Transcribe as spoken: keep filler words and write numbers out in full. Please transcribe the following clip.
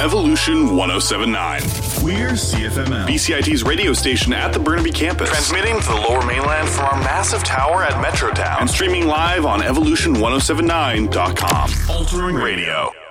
Evolution one oh seven point nine. We're C F M L, B C I T's radio station at the Burnaby campus. Transmitting to the Lower Mainland from our massive tower at Metrotown. And streaming live on evolution ten seventy-nine dot com. altering Radio.